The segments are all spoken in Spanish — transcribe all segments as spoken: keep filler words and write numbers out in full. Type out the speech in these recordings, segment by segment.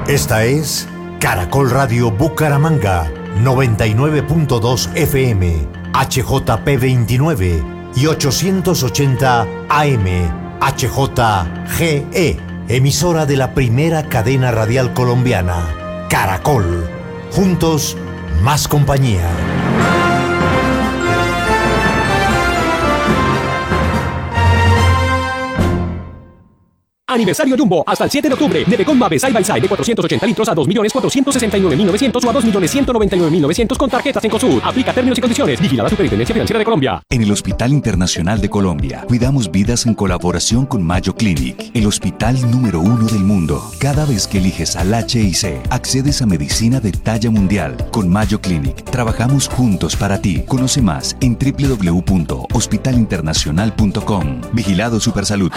Esta es Caracol Radio Bucaramanga, noventa y nueve punto dos F M, H J P veintinueve y ochocientos ochenta A M, H J G E, emisora de la primera cadena radial colombiana, Caracol. Juntos, más compañía. Aniversario Jumbo, hasta el siete de octubre. Nevecon Mave Side by Side de cuatrocientos ochenta litros a dos millones cuatrocientos sesenta y nueve mil novecientos o a dos millones ciento noventa y nueve mil novecientos con tarjetas Encosud. Aplica términos y condiciones. Vigilada Superintendencia Financiera de Colombia. En el Hospital Internacional de Colombia, cuidamos vidas en colaboración con Mayo Clinic, el hospital número uno del mundo. Cada vez que eliges al H I C, accedes a medicina de talla mundial. Con Mayo Clinic, trabajamos juntos para ti. Conoce más en doble u doble u doble u punto hospital internacional punto com. Vigilado Supersalud.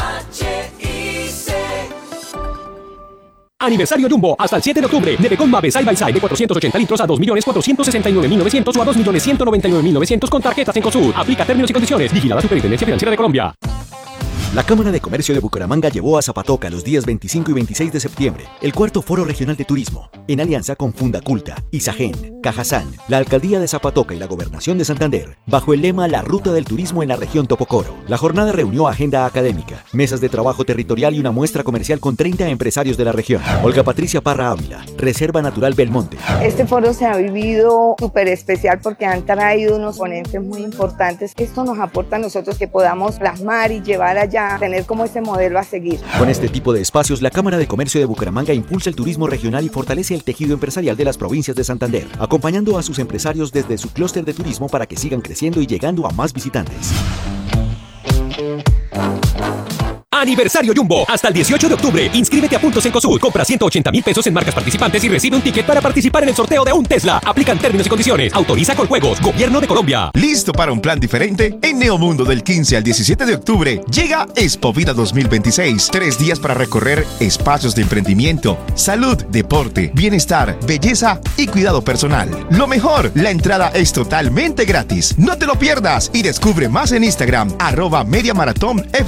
Aniversario Jumbo, hasta el siete de octubre. Nevecon Mave Side by Side de cuatrocientos ochenta litros a dos millones cuatrocientos sesenta y nueve mil novecientos o a dos millones ciento noventa y nueve mil novecientos con tarjetas Encosud. Aplica términos y condiciones. Vigilada Superintendencia Financiera de Colombia. La Cámara de Comercio de Bucaramanga llevó a Zapatoca los días veinticinco y veintiséis de septiembre el cuarto Foro Regional de Turismo, en alianza con Fundaculta, Isagen, Cajazán, la Alcaldía de Zapatoca y la Gobernación de Santander, bajo el lema La Ruta del Turismo en la Región Topocoro. La jornada reunió agenda académica, mesas de trabajo territorial y una muestra comercial con treinta empresarios de la región. Olga Patricia Parra Ávila, Reserva Natural Belmonte. Este foro se ha vivido súper especial porque han traído unos ponentes muy importantes. Esto nos aporta a nosotros que podamos plasmar y llevar allá, tener como ese modelo a seguir. Con este tipo de espacios, la Cámara de Comercio de Bucaramanga impulsa el turismo regional y fortalece el tejido empresarial de las provincias de Santander, acompañando a sus empresarios desde su clúster de turismo para que sigan creciendo y llegando a más visitantes. Aniversario Jumbo, hasta el dieciocho de octubre. Inscríbete a Puntos Encosud, compra ciento ochenta mil pesos en marcas participantes y recibe un ticket para participar en el sorteo de un Tesla. Aplican términos y condiciones. Autoriza con juegos. Gobierno de Colombia. ¿Listo para un plan diferente? En Neomundo del quince al diecisiete de octubre llega Expo Vida dos mil veintiséis. Tres días para recorrer espacios de emprendimiento, salud, deporte, bienestar, belleza y cuidado personal. Lo mejor, la entrada es totalmente gratis. No te lo pierdas y descubre más en Instagram, arroba Media Maratón F.